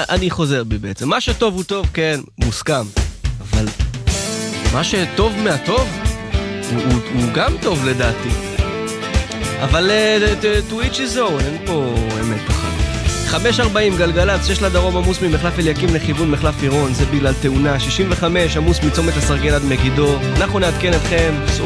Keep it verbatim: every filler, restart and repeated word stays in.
אני חוזר בי בעצם. מה שטוב הוא טוב, כן, מוסכם. אבל מה שטוב מהטוב, הוא, הוא, הוא גם טוב לדעתי. אבל to each his own, אין פה אמת אחת. חמש ארבעים גלגלץ, שש לדרום עמוס ממחלף אליקים לכיוון מחלף עירון, זה בגלל תאונה. שישים וחמש עמוס מצומת הסרגל עד מגידו. אנחנו נעדכן אתכם.